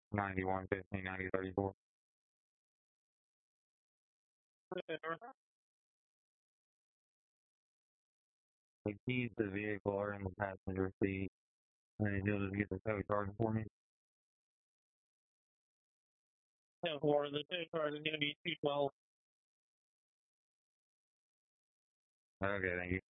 91 15 90 34. The keys to the vehicle are in the passenger seat. And you'll just get the tow charge for me. 10-4, the tow charge is going to be 212. Okay, thank you.